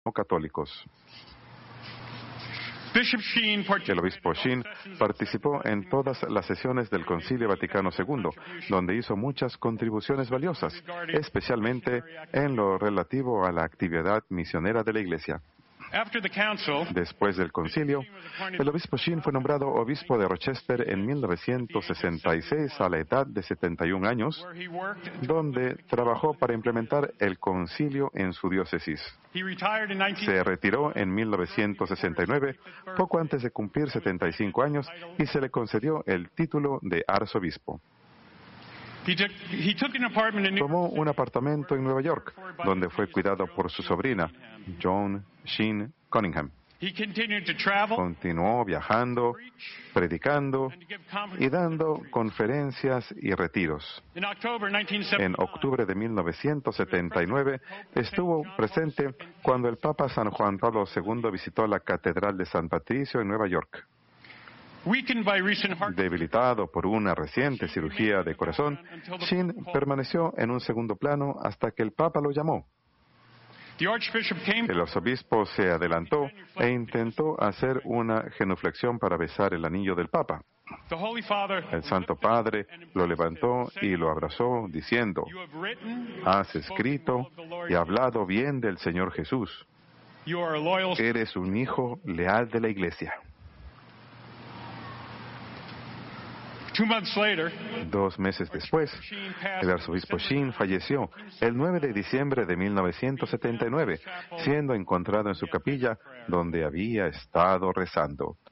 católicos. Bishop Sheen El obispo Sheen participó en todas las sesiones del Concilio Vaticano II, donde hizo muchas contribuciones valiosas, especialmente en lo relativo a la actividad misionera de la Iglesia. Después del concilio, el obispo Sheen fue nombrado obispo de Rochester en 1966 a la edad de 71 años, donde trabajó para implementar el concilio en su diócesis. Se retiró en 1969, poco antes de cumplir 75 años, y se le concedió el título de arzobispo. Tomó un apartamento en Nueva York, donde fue cuidado por su sobrina, Joan Sheen Cunningham. Continuó viajando, predicando y dando conferencias y retiros. En octubre de 1979 estuvo presente cuando el Papa San Juan Pablo II visitó la Catedral de San Patricio en Nueva York. Debilitado por una reciente cirugía de corazón, Sheen permaneció en un segundo plano hasta que el Papa lo llamó. El arzobispo se adelantó e intentó hacer una genuflexión para besar el anillo del Papa. El Santo Padre lo levantó y lo abrazó, diciendo: "Has escrito y hablado bien del Señor Jesús. Eres un hijo leal de la Iglesia". 2 meses después, el arzobispo Sheen falleció el 9 de diciembre de 1979, siendo encontrado en su capilla donde había estado rezando.